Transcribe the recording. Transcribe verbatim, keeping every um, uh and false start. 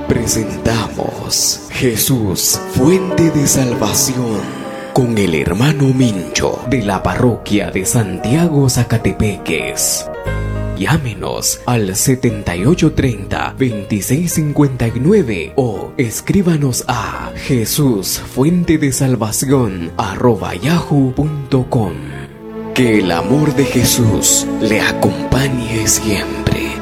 presentamos Jesús, fuente de salvación, con el hermano Mincho de la parroquia de Santiago Zacatepeques. Llámenos al setenta y ocho treinta, veintiséis cincuenta y nueve o escríbanos a Jesús fuente de salvación arroba yahoo punto com. Que el amor de Jesús le acompañe siempre.